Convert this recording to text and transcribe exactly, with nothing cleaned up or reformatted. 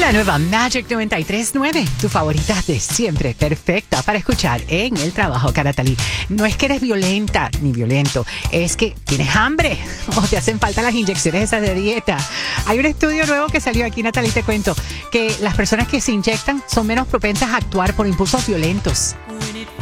La nueva Magic noventa y tres punto nueve, tu favorita de siempre, perfecta para escuchar en el trabajo, Caratalí. No es que eres violenta ni violento, es que tienes hambre o te hacen falta las inyecciones esas de dieta. Hay un estudio nuevo que salió aquí, Natalie, te cuento, que las personas que se inyectan son menos propensas a actuar por impulsos violentos.